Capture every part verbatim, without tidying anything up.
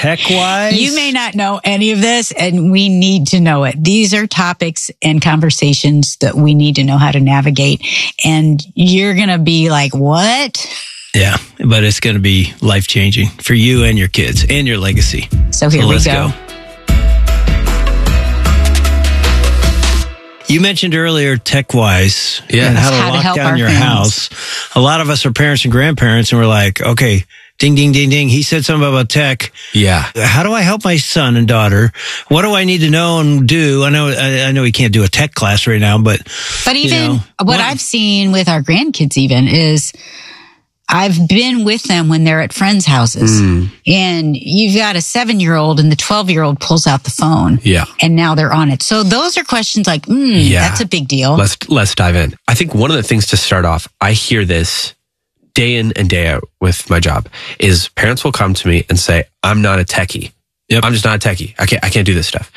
tech-wise? You may not know any of this, and we need to know it. These are topics and conversations that we need to know how to navigate. And you're going to be like, what? Yeah, but it's going to be life-changing for you and your kids and your legacy. So here so we let's go. go. You mentioned earlier tech-wise, yeah, and how to how to lock help down our your parents. house. A lot of us are parents and grandparents, and we're like, okay, ding, ding, ding, ding. He said something about tech. Yeah. How do I help my son and daughter? What do I need to know and do? I know, I, I know he can't do a tech class right now, but But even you know, what, what I've seen with our grandkids even is I've been with them when they're at friends' houses Mm. and you've got a seven year old and the twelve year old pulls out the phone. Yeah. And now they're on it. So those are questions like, mm, Yeah. that's a big deal. Let's let's dive in. I think one of the things to start off, I hear this day in and day out with my job, is parents will come to me and say, I'm not a techie. Yep. I'm just not a techie. I can't I can't do this stuff.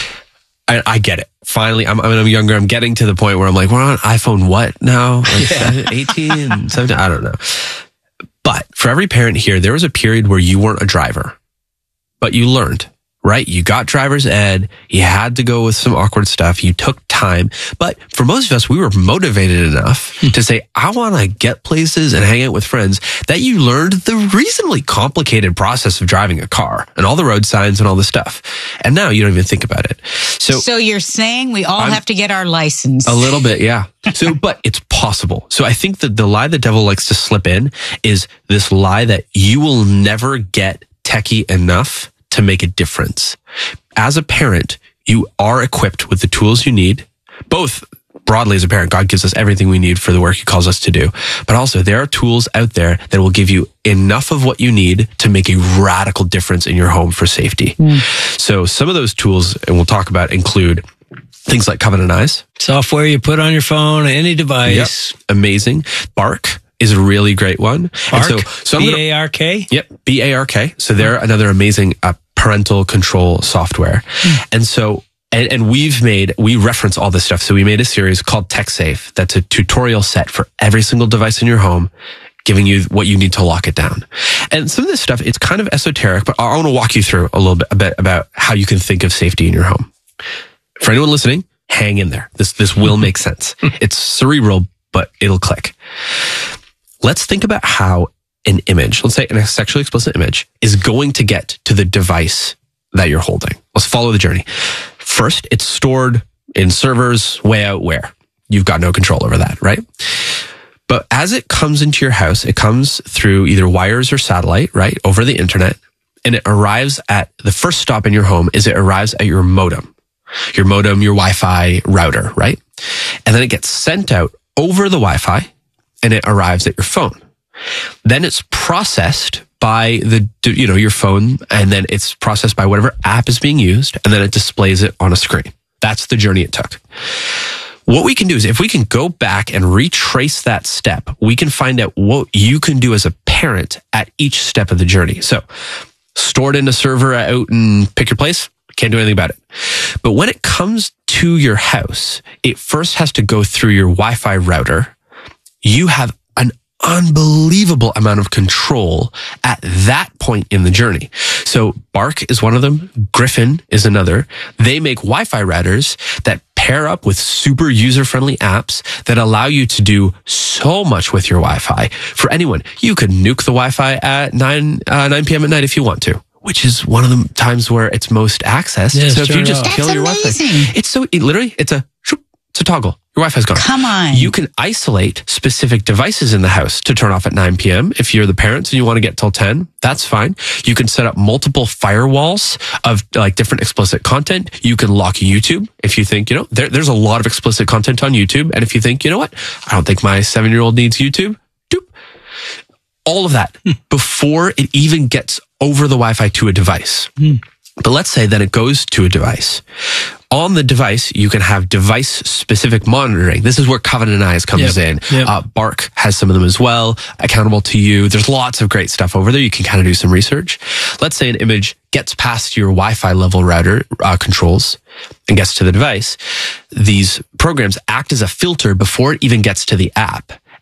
I, I get it. Finally, I'm, I'm younger. I'm getting to the point where I'm like, we're on iPhone what now? Like Yeah. eighteen, seventeen, I don't know. But for every parent here, there was a period where you weren't a driver, but you learned, right? You got driver's ed. You had to go with some awkward stuff. You took time. But for most of us, we were motivated enough to say, I want to get places and hang out with friends, that you learned the reasonably complicated process of driving a car and all the road signs and all the stuff. And now you don't even think about it. So, So you're saying we all I'm- have to get our license. a little bit, yeah. So, but it's possible. So I think that the lie the devil likes to slip in is this lie that you will never get techie enough to make a difference. As a parent, you are equipped with the tools you need, both broadly as a parent. God gives us everything we need for the work he calls us to do. But also there are tools out there that will give you enough of what you need to make a radical difference in your home for safety. Mm. So some of those tools, and we'll talk about, include things like Covenant Eyes. software you put on your phone, any device. Yep. Amazing. Bark is a really great one. Bark? And so, so I'm gonna- B A R K? Yep, B A R K. So they're another amazing uh, parental control software. Mm. And so, and, and we've made, we reference all this stuff. So we made a series called TechSafe. That's a tutorial set for every single device in your home, giving you what you need to lock it down. And some of this stuff, it's kind of esoteric, but I want to walk you through a little bit, a bit about how you can think of safety in your home. For anyone listening, hang in there. This, this will make sense. It's cerebral, but it'll click. Let's think about how an image, let's say a sexually explicit image, is going to get to the device that you're holding. Let's follow the journey. First, it's stored in servers way out where. You've got no control over that, right? But as it comes into your house, it comes through either wires or satellite, right, over the internet, and it arrives at, the first stop in your home is it arrives at your modem. Your modem, your Wi-Fi router, right? And then it gets sent out over the Wi-Fi and it arrives at your phone. Then it's processed by the, you know, your phone, and then it's processed by whatever app is being used, and then it displays it on a screen. That's the journey it took. What we can do is, if we can go back and retrace that step, we can find out what you can do as a parent at each step of the journey. So, stored in a server out and pick your place, can't do anything about it. But when it comes to your house, it first has to go through your Wi-Fi router. You have an unbelievable amount of control at that point in the journey. So Bark is one of them. Griffin is another. They make Wi-Fi routers that pair up with super user-friendly apps that allow you to do so much with your Wi-Fi. For anyone, you could nuke the Wi-Fi at nine p.m. at night if you want to, which is one of the times where it's most accessed. Yeah, so if you just off. kill That's your amazing. Wi-Fi, it's so, it, literally, it's a, it's a toggle. Your Wi-Fi's gone. Come on. You can isolate specific devices in the house to turn off at nine p.m. If you're the parents and you want to get till ten, that's fine. You can set up multiple firewalls of like different explicit content. You can lock YouTube if you think, you know, there, there's a lot of explicit content on YouTube. And if you think, you know what, I don't think my seven-year-old needs YouTube, doop. All of that before it even gets over the Wi-Fi to a device. Mm. But let's say that it goes to a device. On the device, you can have device-specific monitoring. This is where Covenant Eyes comes yep. in. Yep. Uh, Bark has some of them as well. Accountable to You. There's lots of great stuff over there. You can kind of do some research. Let's say an image gets past your Wi-Fi level router uh, controls and gets to the device. These programs act as a filter before it even gets to the app.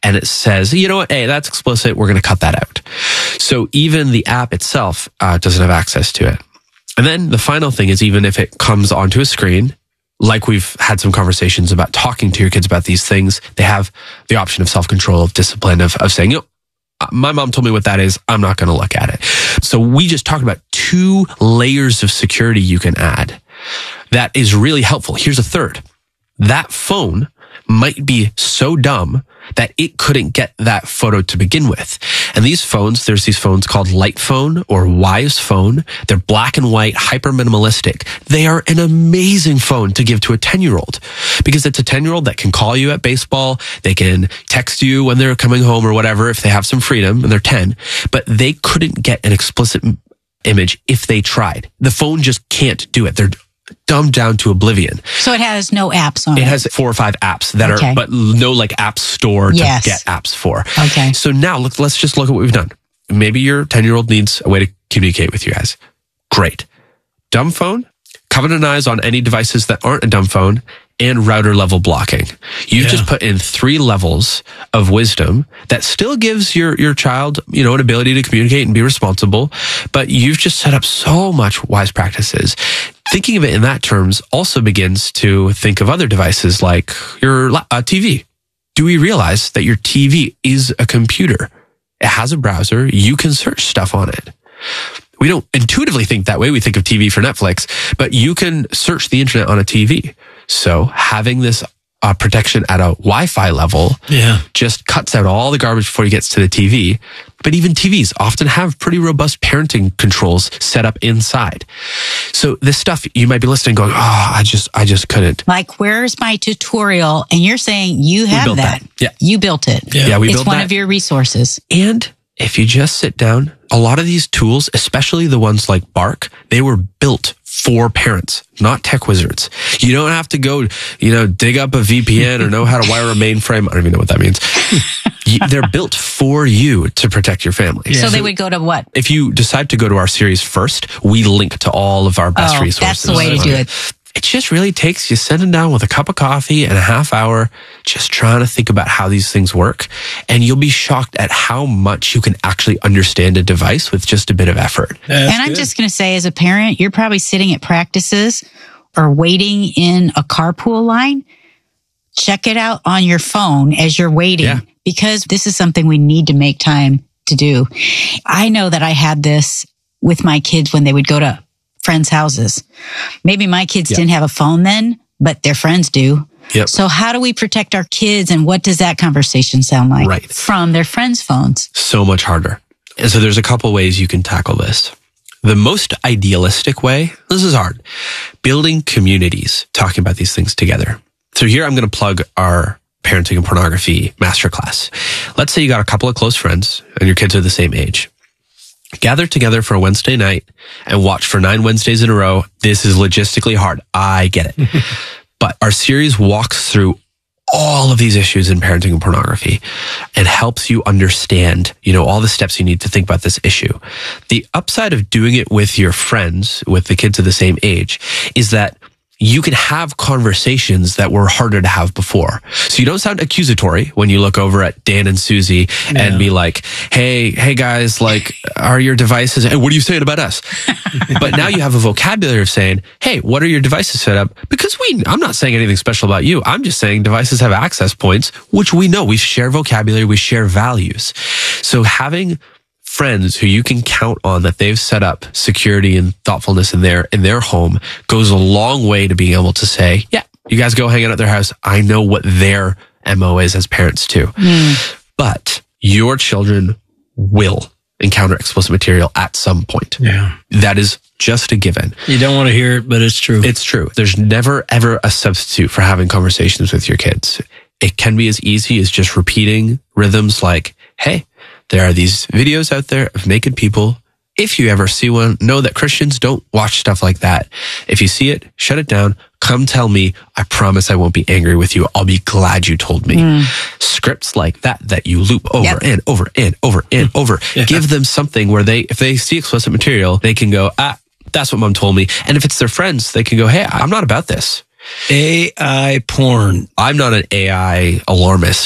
and it says, you know what, hey, that's explicit. We're going to cut that out. So even the app itself uh, doesn't have access to it. And then the final thing is, even if it comes onto a screen, like we've had some conversations about talking to your kids about these things, they have the option of self-control, of discipline, of, of saying, you know, my mom told me what that is. I'm not going to look at it. So we just talked about two layers of security you can add. That is really helpful. Here's a third. That phone might be so dumb that it couldn't get that photo to begin with. And these phones, there's these phones called Light Phone or Wise Phone. They're black and white, hyper minimalistic. They are an amazing phone to give to a ten-year-old because it's a ten-year-old that can call you at baseball. They can text you when they're coming home or whatever if they have some freedom and they're ten. But they couldn't get an explicit image if they tried. The phone just can't do it. They're dumbed down to oblivion. So it has no apps on it. It has four or five apps that Okay. are, but no like app store to Yes. get apps for. Okay. So now look, let's just look at what we've done. Maybe your ten-year-old needs a way to communicate with you guys. Great. Dumb phone, covenant on any devices that aren't a dumb phone, and router level blocking. You've Yeah. just put in three levels of wisdom that still gives your, your child, you know, an ability to communicate and be responsible, but you've just set up so much wise practices. Thinking of it in that terms also begins to think of other devices like your uh, T V. Do we realize that your T V is a computer? It has a browser. You can search stuff on it. We don't intuitively think that way. We think of T V for Netflix, but you can search the internet on a T V. So having this uh, protection at a Wi-Fi level Yeah. just cuts out all the garbage before it gets to the T V. But even T Vs often have pretty robust parenting controls set up inside. So this stuff, you might be listening going, oh, I just, I just couldn't. Like, where's my tutorial? And you're saying you have built that. that. Yeah. You built it. Yeah. Yeah, we it's built one that. of your resources. And if you just sit down, a lot of these tools, especially the ones like Bark, they were built for parents, not tech wizards. You don't have to go, you know, dig up a V P N or know how to wire a mainframe. I don't even know what that means. You, they're built for you to protect your family. So they would go to what? If you decide to go to our series first, we link to all of our best Oh, resources. that's the way to do it. It just really takes you sitting down with a cup of coffee and a half hour, just trying to think about how these things work. And you'll be shocked at how much you can actually understand a device with just a bit of effort. That's and I'm good. just going to say, as a parent, you're probably sitting at practices or waiting in a carpool line. Check it out on your phone as you're waiting, Yeah. because this is something we need to make time to do. I know that I had this with my kids when they would go to friends' houses. Maybe my kids Yep. didn't have a phone then, but their friends do. Yep. So how do we protect our kids, and what does that conversation sound like Right. from their friends' phones? So much harder. And so there's a couple ways you can tackle this. The most idealistic way, this is hard, building communities, talking about these things together. So here I'm going to plug our parenting and pornography masterclass. Let's say you got a couple of close friends and your kids are the same age. Gather together for a Wednesday night and watch for nine Wednesdays in a row. This is logistically hard. I get it. But our series walks through all of these issues in parenting and pornography and helps you understand, you know, all the steps you need to think about this issue. The upside of doing it with your friends, with the kids of the same age, is that you can have conversations that were harder to have before. So you don't sound accusatory when you look over at Dan and Susie and Yeah. be like, hey, hey guys, like, are your devices, and what are you saying about us? But now you have a vocabulary of saying, hey, what are your devices set up? Because we, I'm not saying anything special about you. I'm just saying devices have access points, which we know. We share vocabulary, we share values. So having friends who you can count on that they've set up security and thoughtfulness in their in their home goes a long way to being able to say, yeah, you guys go hang out at their house. I know what their M O is as parents too. Mm. But your children will encounter explicit material at some point. Yeah. That is just a given. You don't want to hear it, but it's true. It's true. There's never, ever a substitute for having conversations with your kids. It can be as easy as just repeating rhythms like, hey, there are these videos out there of naked people. If you ever see one, know that Christians don't watch stuff like that. If you see it, shut it down. Come tell me. I promise I won't be angry with you. I'll be glad you told me. Mm. Scripts like that, that you loop over yep. and over and over and over. Yeah. Give them something where they, if they see explicit material, they can go, ah, that's what mom told me. And if it's their friends, they can go, hey, I'm not about this. A I porn. I'm not an A I alarmist.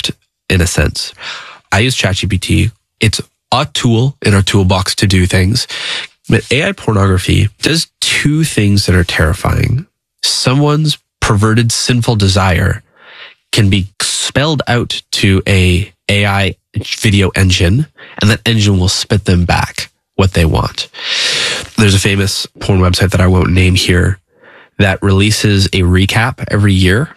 in a sense. I use ChatGPT. It's a tool in our toolbox to do things. But A I pornography does two things that are terrifying. Someone's perverted sinful desire can be spelled out to a AI video engine, and that engine will spit them back what they want. There's a famous porn website that I won't name here that releases a recap every year.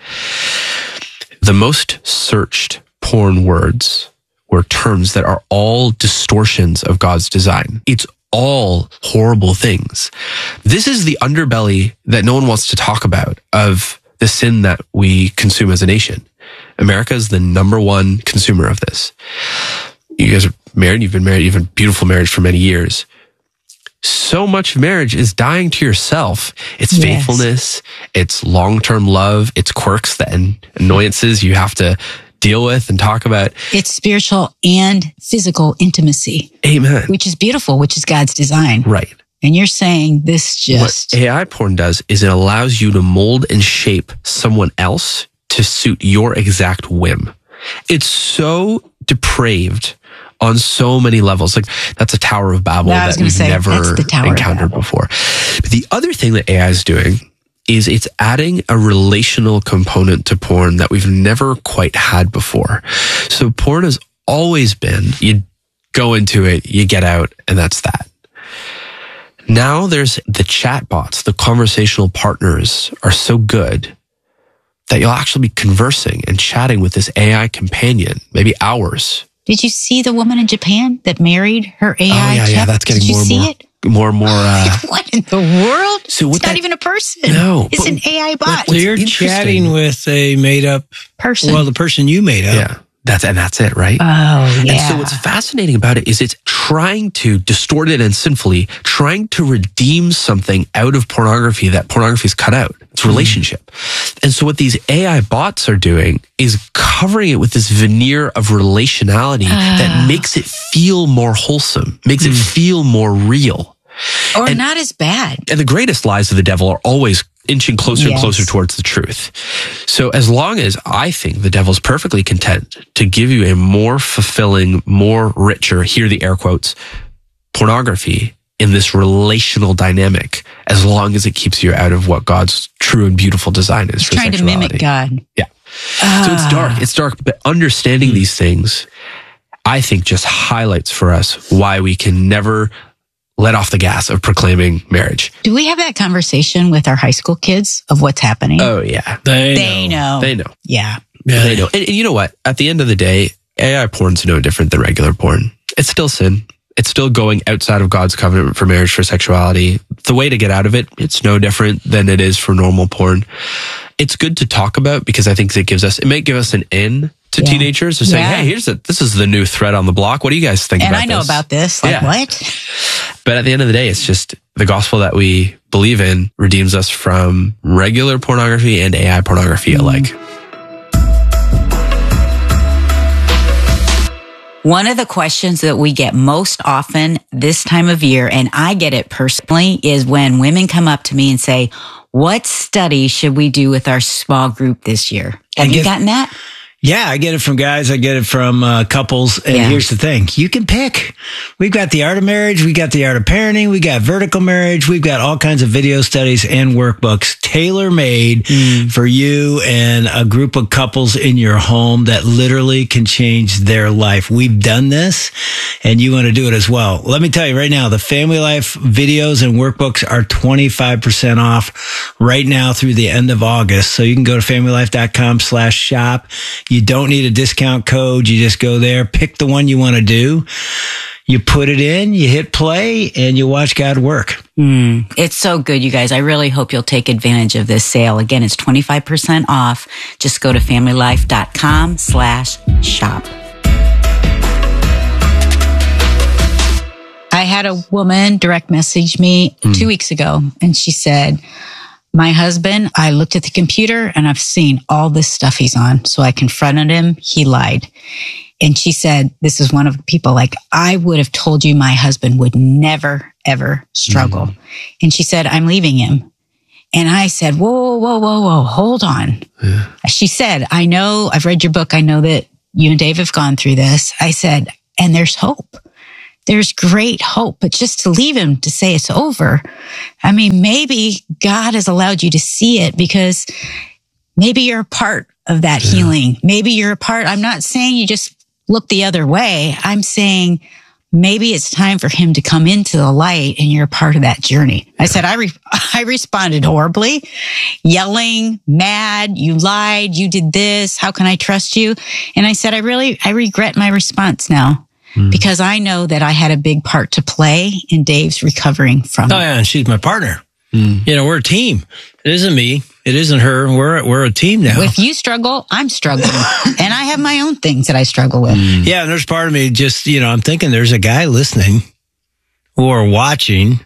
The most searched porn words were terms that are all distortions of God's design. It's all horrible things. This is the underbelly that no one wants to talk about of the sin that we consume as a nation. America is the number one consumer of this. You guys are married. You've been married. You've had a beautiful marriage for many years. So much of marriage is dying to yourself. It's yes. faithfulness. It's long-term love. It's quirks and annoyances you have to deal with and talk about. It's spiritual and physical intimacy. Amen. Which is beautiful, which is God's design. Right. And you're saying this just... What A I porn does is it allows you to mold and shape someone else to suit your exact whim. It's so depraved on so many levels. Like, that's a Tower of Babel no, that we've say, never encountered before. But the other thing that A I is doing is it's adding a relational component to porn that we've never quite had before. So porn has always been, you go into it, you get out, and that's that. Now there's the chat bots, the conversational partners are so good that you'll actually be conversing and chatting with this A I companion, maybe hours. Did you see the woman in Japan that married her A I? Oh, yeah, chat? yeah, that's getting Did more and more. It? More and more. Uh, what in the world? So it's that, not even a person. No. It's an A I bot. So you're chatting with a made up person. Well, the person you made up. Yeah. That's, and that's it, right? Oh, yeah. And so what's fascinating about it is it's trying to distort it and sinfully, trying to redeem something out of pornography that pornography's cut out. It's relationship. Mm. And so what these A I bots are doing is covering it with this veneer of relationality uh. that makes it feel more wholesome, makes mm. it feel more real. Or and, not as bad. And the greatest lies of the devil are always inching closer yes. and closer towards the truth. So as long as I think the devil's perfectly content to give you a more fulfilling, more richer, here the air quotes, pornography in this relational dynamic, as long as it keeps you out of what God's true and beautiful design is. It's for trying sexuality. to mimic God. Yeah. Uh. So it's dark. It's dark, but understanding mm. these things, I think, just highlights for us why we can never let off the gas of proclaiming marriage. Do we have that conversation with our high school kids of what's happening? Oh, yeah. They, they know. know. They know. Yeah. yeah. They know. And, and you know what? At the end of the day, A I porn's no different than regular porn. It's still sin. It's still going outside of God's covenant for marriage, for sexuality. The way to get out of it, it's no different than it is for normal porn. It's good to talk about because I think it gives us, it may give us an in to yeah. teenagers to say, yeah. hey, here's a, this is the new thread on the block. What do you guys think and about this? And I know this? about this. Like, yeah. what? But at the end of the day, it's just the gospel that we believe in redeems us from regular pornography and A I pornography mm. alike. One of the questions that we get most often this time of year, and I get it personally, is when women come up to me and say, what study should we do with our small group this year? Have you gotten that? Yeah, I get it from guys. I get it from uh, couples. And yeah. here's the thing. You can pick. We've got the art of marriage. We got the art of parenting. We got vertical marriage. We've got all kinds of video studies and workbooks tailor-made mm. for you and a group of couples in your home that literally can change their life. We've done this and you want to do it as well. Let me tell you right now, the Family Life videos and workbooks are twenty-five percent off right now through the end of August. So you can go to familylife.com slash shop. You don't need a discount code. You just go there, pick the one you want to do. You put it in, you hit play, and you watch God work. Mm, it's so good, you guys. I really hope you'll take advantage of this sale. Again, it's twenty-five percent off. Just go to familylife.com slash shop. I had a woman direct message me mm. two weeks ago, and she said, my husband, I looked at the computer and I've seen all this stuff he's on. So I confronted him. He lied. And she said, this is one of the people, like, I would have told you my husband would never, ever struggle. Mm. And she said, I'm leaving him. And I said, whoa, whoa, whoa, whoa, hold on. Yeah. She said, I know, I've read your book. I know that you and Dave have gone through this. I said, and there's hope. There's great hope, but just to leave him to say it's over. I mean, maybe God has allowed you to see it because maybe you're a part of that yeah. healing. Maybe you're a part. I'm not saying you just look the other way. I'm saying maybe it's time for him to come into the light and you're a part of that journey. Yeah. I said, I, re- I responded horribly, yelling, mad, you lied, you did this. How can I trust you? And I said, I really, I regret my response now. Mm. Because I know that I had a big part to play in Dave's recovering from it. Oh, yeah, and she's my partner. Mm. You know, we're a team. It isn't me. It isn't her. We're we're a team now. If you struggle, I'm struggling. And I have my own things that I struggle with. Mm. Yeah, and there's part of me just, you know, I'm thinking there's a guy listening or watching,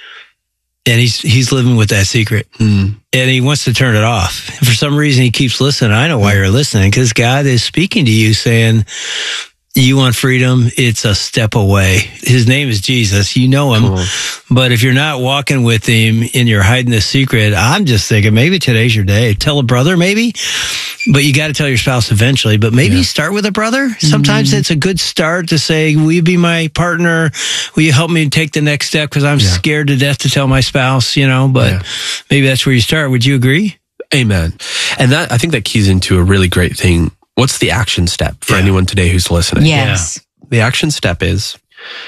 and he's he's living with that secret. Mm. And he wants to turn it off. And for some reason, he keeps listening. I know why you're listening, because God is speaking to you saying, you want freedom, it's a step away. His name is Jesus. You know him. Cool. But if you're not walking with him and you're hiding the secret, I'm just thinking maybe today's your day. Tell a brother maybe, but you got to tell your spouse eventually. But maybe yeah. start with a brother. Sometimes mm-hmm. it's a good start to say, will you be my partner? Will you help me take the next step? Because I'm yeah. scared to death to tell my spouse, you know, but yeah. maybe that's where you start. Would you agree? Amen. And that, I think that keys into a really great thing. What's the action step for yeah. anyone today who's listening? Yes. Yeah. The action step is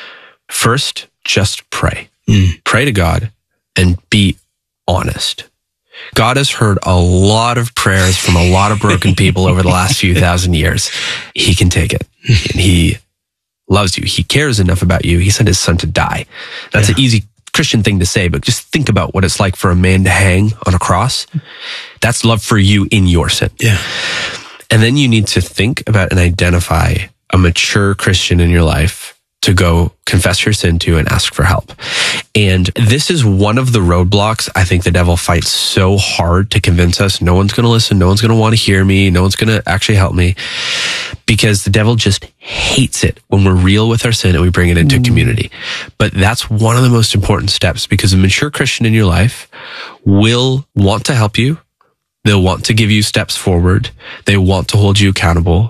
first, just pray. Mm. Pray to God and be honest. God has heard a lot of prayers from a lot of broken people over the last few thousand years. He can take it. And he loves you. He cares enough about you. He sent his son to die. That's yeah. an easy Christian thing to say, but just think about what it's like for a man to hang on a cross. That's love for you in your sin. Yeah. And then you need to think about and identify a mature Christian in your life to go confess your sin to and ask for help. And this is one of the roadblocks I think the devil fights so hard to convince us no one's going to listen, no one's going to want to hear me, no one's going to actually help me, because the devil just hates it when we're real with our sin and we bring it into mm. community. But that's one of the most important steps, because a mature Christian in your life will want to help you. They'll want to give you steps forward. They want to hold you accountable.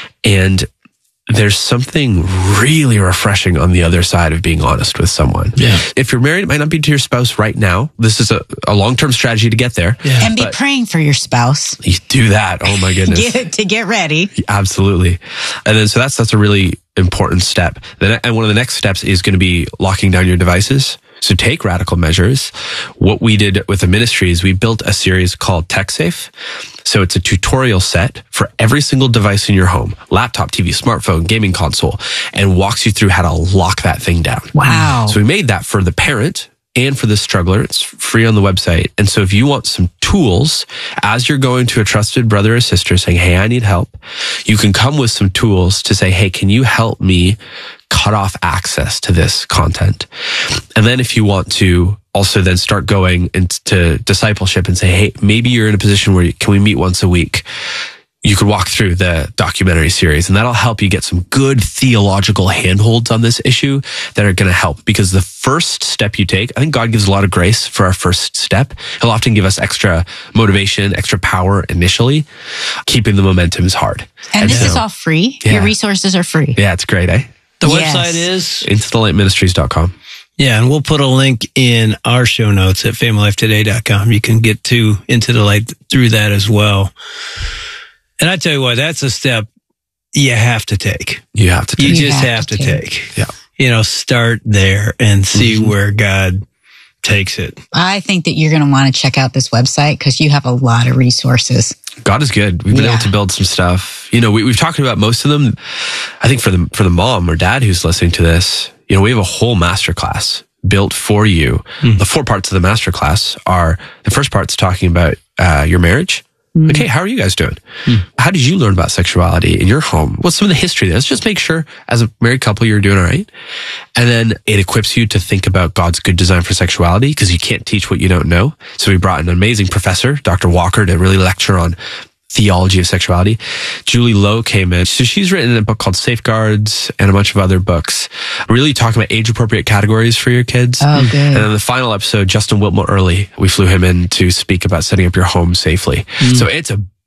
And there's something really refreshing on the other side of being honest with someone. Yeah. If you're married, it might not be to your spouse right now. This is a, a long-term strategy to get there. Yeah. And be praying for your spouse. You do that. Oh my goodness. get, to get ready. Absolutely. And then, so that's, that's a really important step. Then, and one of the next steps is going to be locking down your devices. So take radical measures. What we did with the ministry is we built a series called TechSafe. So it's a tutorial set for every single device in your home, laptop, T V, smartphone, gaming console, and walks you through how to lock that thing down. Wow. So we made that for the parent and for the struggler. It's free on the website. And so if you want some tools as you're going to a trusted brother or sister saying, hey, I need help, you can come with some tools to say, hey, can you help me cut off access to this content? And then if you want to also then start going into discipleship and say, hey, maybe you're in a position where you, can we meet once a week? You could walk through the documentary series, and that'll help you get some good theological handholds on this issue that are going to help. Because the first step you take, I think God gives a lot of grace for our first step. He'll often give us extra motivation, extra power initially. Keeping the momentum is hard. And, and this so, is all free. Yeah. Your resources are free. Yeah, it's great, eh? The yes. website is into the light ministries dot com. Yeah, and we'll put a link in our show notes at family life today dot com. You can get to Into the Light through that as well. And I tell you what, that's a step you have to take. You have to take. You just you have, have to take. take. Yeah. You know, start there and see mm-hmm. where God takes it. I think that you're going to want to check out this website because you have a lot of resources. God is good. We've been yeah. able to build some stuff. You know, we, we've talked about most of them. I think for the for the mom or dad who's listening to this, you know, we have a whole masterclass built for you. Mm. The four parts of the masterclass are, the first part's talking about uh, your marriage. Mm. Like, hey, how are you guys doing? Mm. How did you learn about sexuality in your home? What's some of the history there? Let's just make sure as a married couple, you're doing all right. And then it equips you to think about God's good design for sexuality, because you can't teach what you don't know. So we brought an amazing professor, Doctor Walker, to really lecture on theology of sexuality. Julie Lowe came in. So she's written a book called Safeguards and a bunch of other books, really talking about age-appropriate categories for your kids. Oh, good. And then the final episode, Justin Whitmore Early, we flew him in to speak about setting up your home safely. Mm. So it's a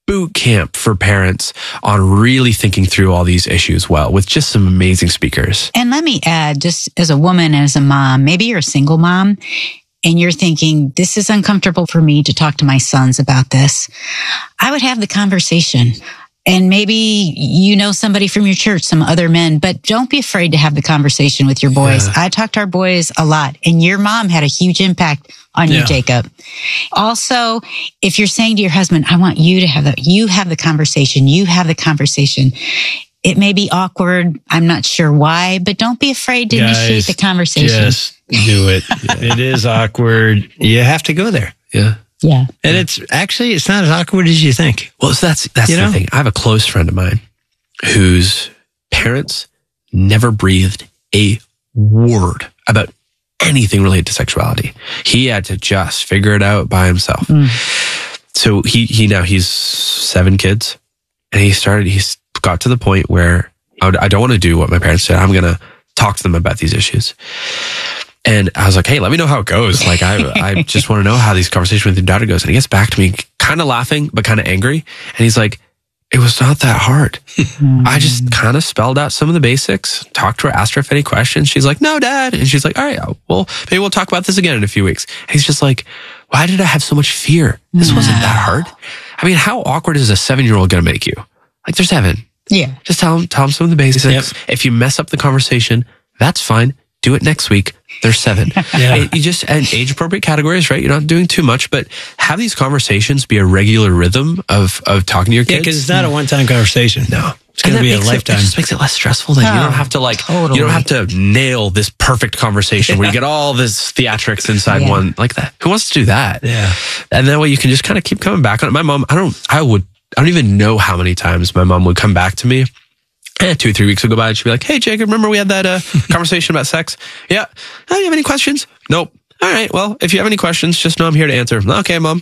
boot camp for parents on really thinking through all these issues well with just some amazing speakers. And let me add, just as a woman, as a mom, maybe you're a single mom and you're thinking, this is uncomfortable for me to talk to my sons about this. I would have the conversation. And maybe you know somebody from your church, some other men, but don't be afraid to have the conversation with your boys. Yeah. I talk to our boys a lot, and your mom had a huge impact on yeah. you, Jacob. Also, if you're saying to your husband, I want you to have the, you have the conversation, you have the conversation. It may be awkward. I'm not sure why, but don't be afraid to Guys, initiate the conversation. Just do it. It is awkward. You have to go there. Yeah. Yeah. And it's actually, it's not as awkward as you think. Well, so that's, that's you the know? thing. I have a close friend of mine whose parents never breathed a word about anything related to sexuality. He had to just figure it out by himself. Mm. So he, he now he's seven kids, and he started, he's got to the point where I, would, I don't want to do what my parents said. I'm going to talk to them about these issues. And I was like, hey, let me know how it goes. Like, I I just want to know how these conversations with your daughter goes. And he gets back to me kind of laughing, but kind of angry. And he's like, it was not that hard. I just kind of spelled out some of the basics, talked to her, asked her if any questions. She's like, no, Dad. And she's like, all right, well, maybe we'll talk about this again in a few weeks. And he's just like, why did I have so much fear? This wow. wasn't that hard. I mean, how awkward is a seven-year-old going to make you? Like, they're seven. Yeah. Just tell them, tell them some of the basics. Yep. If you mess up the conversation, that's fine. Do it next week. They're seven. Yeah. You just, and age appropriate categories, right? You're not doing too much, but have these conversations be a regular rhythm of, of talking to your kids. Yeah, because it's not a one-time conversation. No. It's going to be a lifetime. It, it just makes it less stressful. Then oh, you don't have to like, totally. you don't have to nail this perfect conversation where you get all this theatrics inside yeah. one like that. Who wants to do that? Yeah. And that way you can just kind of keep coming back on it. My mom, I don't, I would, I don't even know how many times my mom would come back to me. Eh, two or three weeks would go by and she'd be like, hey, Jacob, remember we had that uh, conversation about sex? Yeah. Oh, you have any questions? Nope. All right. Well, if you have any questions, just know I'm here to answer. Okay, Mom.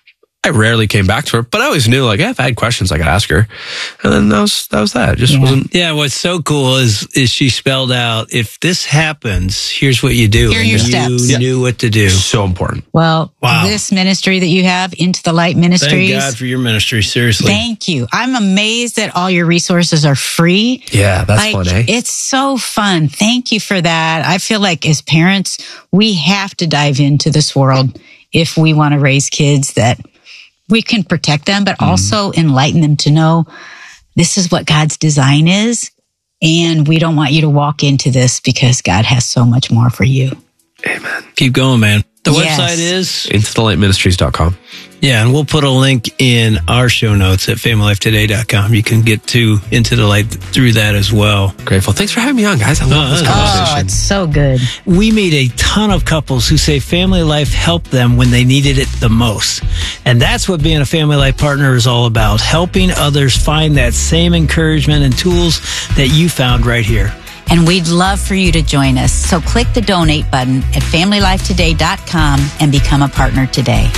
I rarely came back to her, but I always knew, like, yeah, if I had questions, I could ask her. And then that was that was that. It just yeah. wasn't. Yeah, what's so cool is is she spelled out, if this happens, here's what you do. Here are your you steps. You knew what to do. So important. Well, wow. this ministry that you have, Into the Light Ministries. Thank God for your ministry, seriously. Thank you. I'm amazed that all your resources are free. Yeah, that's like, fun, eh? It's so fun. Thank you for that. I feel like as parents, we have to dive into this world if we want to raise kids that we can protect them, but also mm. enlighten them to know this is what God's design is. And we don't want you to walk into this because God has so much more for you. Amen. Keep going, man. The yes. website is into the light ministries dot com. Yeah, and we'll put a link in our show notes at family life today dot com. You can get to Into the Light through that as well. Grateful. Thanks for having me on, guys. I love oh, this conversation. Oh, it's so good. We meet a ton of couples who say family life helped them when they needed it the most. And that's what being a family life partner is all about, helping others find that same encouragement and tools that you found right here. And we'd love for you to join us. So click the donate button at family life today dot com and become a partner today.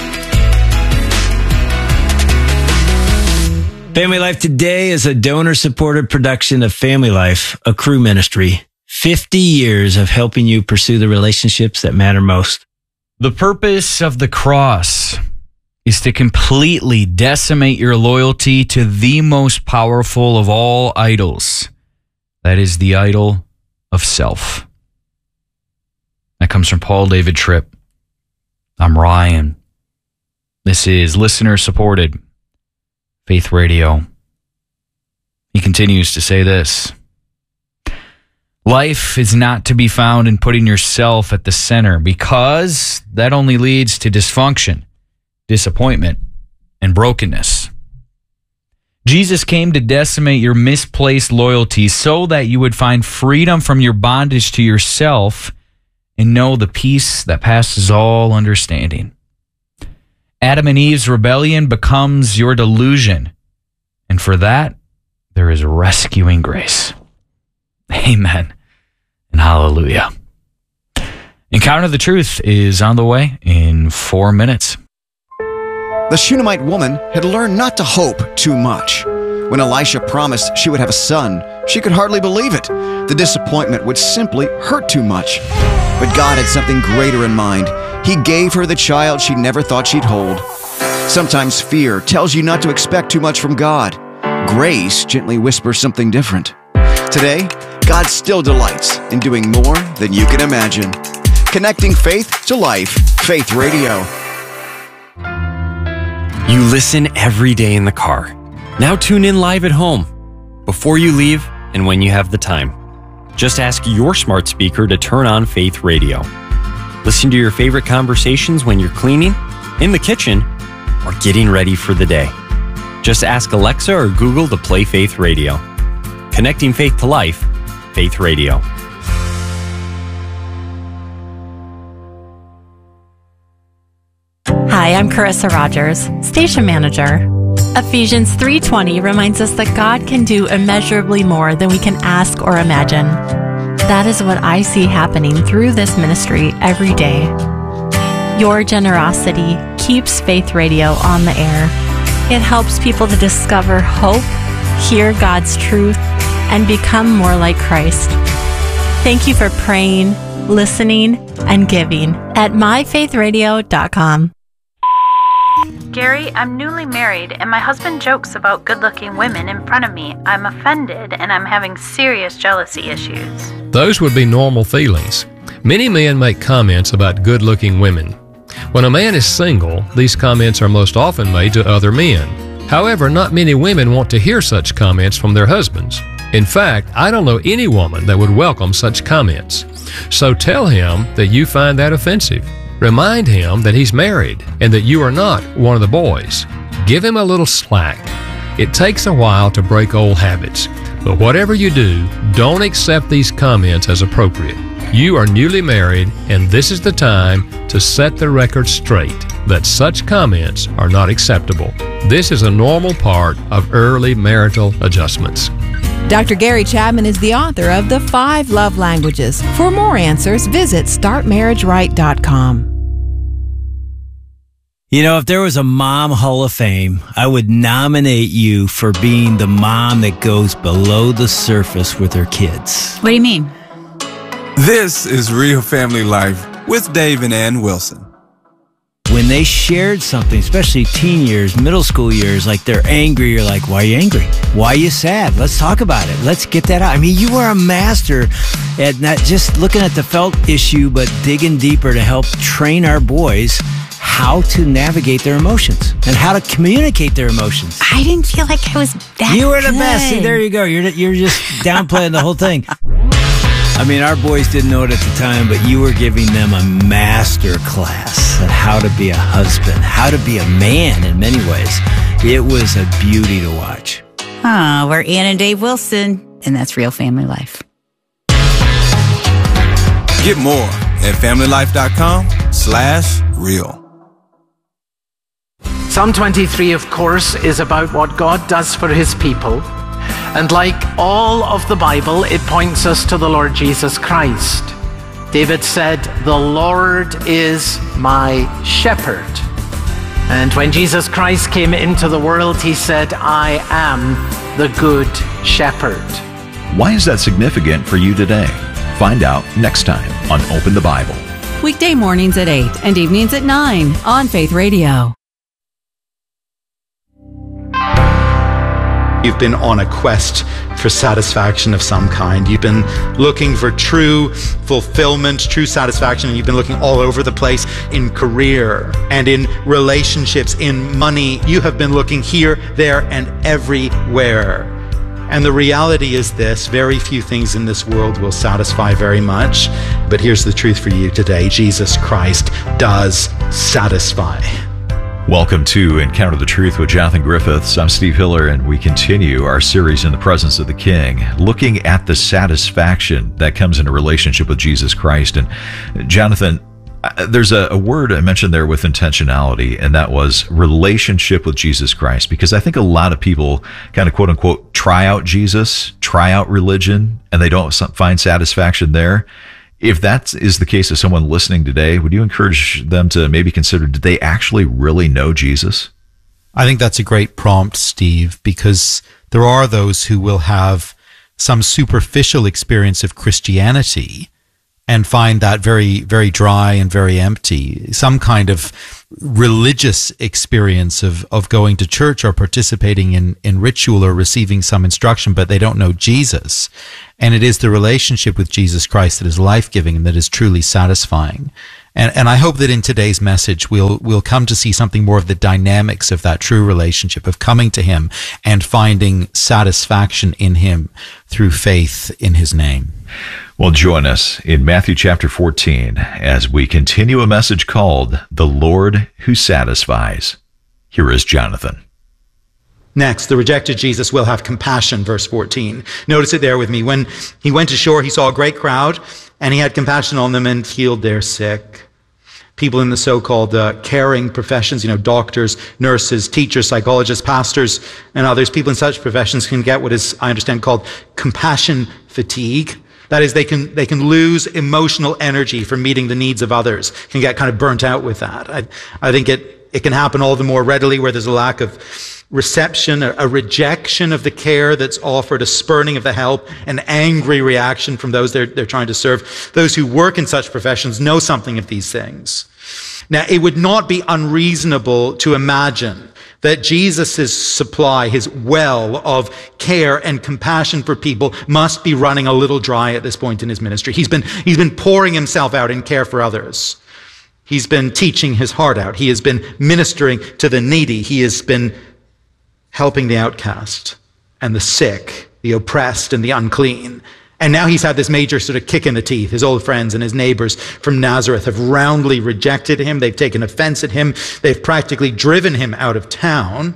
Family Life Today is a donor-supported production of Family Life, a crew ministry. fifty years of helping you pursue the relationships that matter most. The purpose of the cross is to completely decimate your loyalty to the most powerful of all idols. That is the idol of self. That comes from Paul David Tripp. I'm Ryan. This is listener-supported Faith Radio. He continues to say this: life is not to be found in putting yourself at the center, because that only leads to dysfunction, disappointment, and brokenness. Jesus came to decimate your misplaced loyalty so that you would find freedom from your bondage to yourself and know the peace that passes all understanding. Adam and Eve's rebellion becomes your delusion, and for that, there is rescuing grace. Amen and hallelujah. Encounter the Truth is on the way in four minutes. The Shunammite woman had learned not to hope too much. When Elisha promised she would have a son, she could hardly believe it. The disappointment would simply hurt too much. But God had something greater in mind. He gave her the child she never thought she'd hold. Sometimes fear tells you not to expect too much from God. Grace gently whispers something different. Today, God still delights in doing more than you can imagine. Connecting faith to life. Faith Radio. You listen every day in the car. Now tune in live at home, before you leave and when you have the time. Just ask your smart speaker to turn on Faith Radio. Listen to your favorite conversations when you're cleaning, in the kitchen, or getting ready for the day. Just ask Alexa or Google to play Faith Radio. Connecting faith to life, Faith Radio. Hi, I'm Carissa Rogers, Station Manager. Ephesians three twenty reminds us that God can do immeasurably more than we can ask or imagine. That is what I see happening through this ministry every day. Your generosity keeps Faith Radio on the air. It helps people to discover hope, hear God's truth, and become more like Christ. Thank you for praying, listening, and giving at my faith radio dot com. Gary, I'm newly married and my husband jokes about good-looking women in front of me. I'm offended and I'm having serious jealousy issues. Those would be normal feelings. Many men make comments about good-looking women. When a man is single, these comments are most often made to other men. However, not many women want to hear such comments from their husbands. In fact, I don't know any woman that would welcome such comments. So tell him that you find that offensive. Remind him that he's married and that you are not one of the boys. Give him a little slack. It takes a while to break old habits, but whatever you do, don't accept these comments as appropriate. You are newly married, and this is the time to set the record straight that such comments are not acceptable. This is a normal part of early marital adjustments. Doctor Gary Chapman is the author of The Five Love Languages. For more answers, visit start marriage right dot com. You know, if there was a Mom Hall of Fame, I would nominate you for being the mom that goes below the surface with her kids. What do you mean? This is Real Family Life with Dave and Ann Wilson. When they shared something, especially teen years, middle school years, like they're angry, you're like, why are you angry? Why are you sad? Let's talk about it. Let's get that out. I mean, you are a master at not just looking at the felt issue, but digging deeper to help train our boys how to navigate their emotions and how to communicate their emotions. I didn't feel like I was that You were the good. best. See, there you go. You're, you're just downplaying the whole thing. I mean, our boys didn't know it at the time, but you were giving them a master class on how to be a husband, how to be a man in many ways. It was a beauty to watch. Oh, we're Ann and Dave Wilson, and that's Real Family Life. Get more at family life dot com slash real. Psalm twenty-three, of course, is about what God does for his people. And like all of the Bible, it points us to the Lord Jesus Christ. David said, "The Lord is my shepherd." And when Jesus Christ came into the world, he said, "I am the good shepherd." Why is that significant for you today? Find out next time on Open the Bible. Weekday mornings at eight and evenings at nine on Faith Radio. You've been on a quest for satisfaction of some kind. You've been looking for true fulfillment, true satisfaction, and you've been looking all over the place in career and in relationships, in money. You have been looking here, there, and everywhere. And the reality is this: very few things in this world will satisfy very much. But here's the truth for you today: Jesus Christ does satisfy. Welcome to Encounter the Truth with Jonathan Griffiths. I'm Steve Hiller, and we continue our series in the presence of the King, looking at the satisfaction that comes in a relationship with Jesus Christ. And Jonathan, there's a, a word I mentioned there with intentionality, and that was relationship with Jesus Christ, because I think a lot of people kind of quote unquote try out Jesus, try out religion, and they don't find satisfaction there. If that is the case of someone listening today, would you encourage them to maybe consider, did they actually really know Jesus? I think that's a great prompt, Steve, because there are those who will have some superficial experience of Christianity and find that very, very dry and very empty. Some kind of religious experience of, of going to church or participating in, in ritual or receiving some instruction, but they don't know Jesus. And it is the relationship with Jesus Christ that is life-giving and that is truly satisfying. And, and I hope that in today's message, we'll, we'll come to see something more of the dynamics of that true relationship, of coming to him and finding satisfaction in him through faith in his name. Well, join us in Matthew chapter fourteen as we continue a message called The Lord Who Satisfies. Here is Jonathan. Next, the rejected Jesus will have compassion, verse fourteen. Notice it there with me. When he went ashore, he saw a great crowd, and he had compassion on them and healed their sick. People in the so-called uh, caring professions, you know, doctors, nurses, teachers, psychologists, pastors, and others, people in such professions can get what is, I understand, called compassion fatigue. That is, they can they can lose emotional energy from meeting the needs of others, can get kind of burnt out with that. I, I think it, it can happen all the more readily where there's a lack of reception, a, a rejection of the care that's offered, a spurning of the help, an angry reaction from those they're, they're trying to serve. Those who work in such professions know something of these things. Now, it would not be unreasonable to imagine that Jesus' supply, his well of care and compassion for people, must be running a little dry at this point in his ministry. He's been, he's been pouring himself out in care for others. He's been teaching his heart out. He has been ministering to the needy. He has been helping the outcast and the sick, the oppressed and the unclean. And now he's had this major sort of kick in the teeth. His old friends and his neighbors from Nazareth have roundly rejected him. They've taken offense at him. They've practically driven him out of town.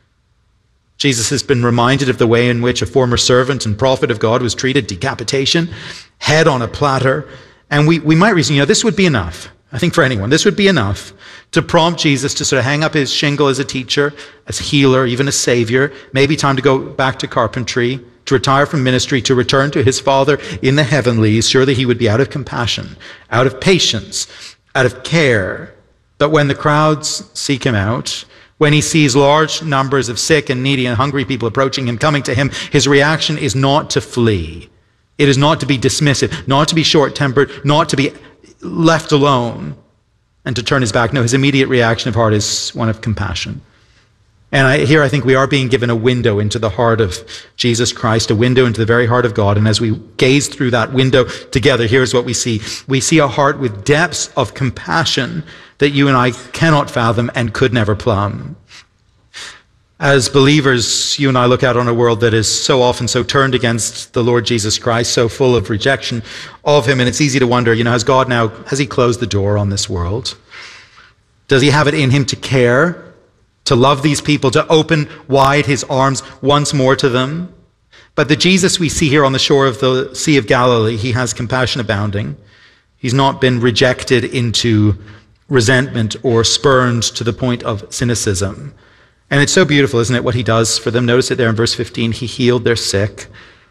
Jesus has been reminded of the way in which a former servant and prophet of God was treated, decapitation, head on a platter. And we, we might reason, you know, this would be enough. I think for anyone, this would be enough to prompt Jesus to sort of hang up his shingle as a teacher, as healer, even as savior. Maybe time to go back to carpentry, to retire from ministry, to return to his Father in the heavenlies. Surely he would be out of compassion, out of patience, out of care. But when the crowds seek him out, when he sees large numbers of sick and needy and hungry people approaching him, coming to him, his reaction is not to flee. It is not to be dismissive, not to be short-tempered, not to be left alone and to turn his back. No, his immediate reaction of heart is one of compassion. And I, here I think we are being given a window into the heart of Jesus Christ, a window into the very heart of God. And as we gaze through that window together, here's what we see. We see a heart with depths of compassion that you and I cannot fathom and could never plumb. As believers, you and I look out on a world that is so often so turned against the Lord Jesus Christ, so full of rejection of him. And it's easy to wonder, you know, has God now, has he closed the door on this world? Does he have it in him to care, to love these people, to open wide his arms once more to them? But the Jesus we see here on the shore of the Sea of Galilee, he has compassion abounding. He's not been rejected into resentment or spurned to the point of cynicism. And it's so beautiful, isn't it, what he does for them? Notice it there in verse fifteen. He healed their sick.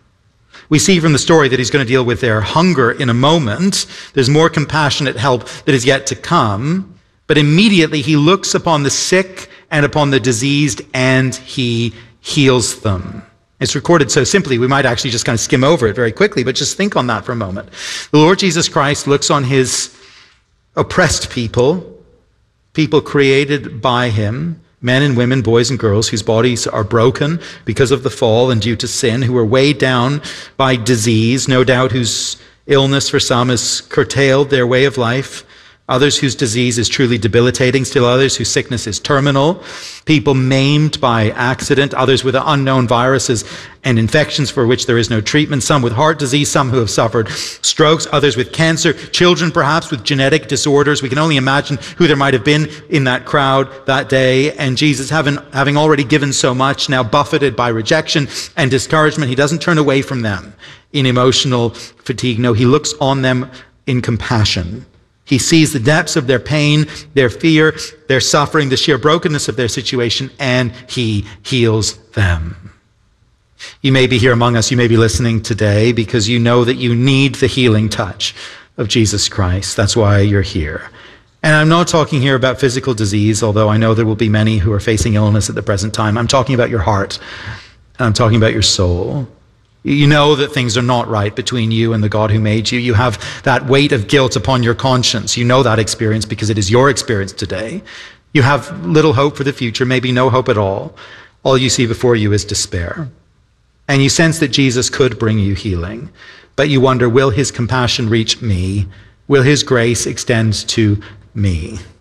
We see from the story that he's going to deal with their hunger in a moment. There's more compassionate help that is yet to come. But immediately he looks upon the sick and upon the diseased and he heals them. It's recorded so simply, we might actually just kind of skim over it very quickly, but just think on that for a moment. The Lord Jesus Christ looks on his oppressed people, people created by him, men and women, boys and girls whose bodies are broken because of the fall and due to sin, who are weighed down by disease, no doubt whose illness for some has curtailed their way of life, others whose disease is truly debilitating, still others whose sickness is terminal, people maimed by accident, others with unknown viruses and infections for which there is no treatment, some with heart disease, some who have suffered strokes, others with cancer, children perhaps with genetic disorders. We can only imagine who there might have been in that crowd that day. And Jesus, having, having already given so much, now buffeted by rejection and discouragement, he doesn't turn away from them in emotional fatigue. No, he looks on them in compassion. He sees the depths of their pain, their fear, their suffering, the sheer brokenness of their situation, and he heals them. You may be here among us, you may be listening today because you know that you need the healing touch of Jesus Christ. That's why you're here. And I'm not talking here about physical disease, although I know there will be many who are facing illness at the present time. I'm talking about your heart, and I'm talking about your soul. You know that things are not right between you and the God who made you. You have that weight of guilt upon your conscience. You know that experience because it is your experience today. You have little hope for the future, maybe no hope at all. All you see before you is despair. And you sense that Jesus could bring you healing, but you wonder, will his compassion reach me? Will his grace extend to me?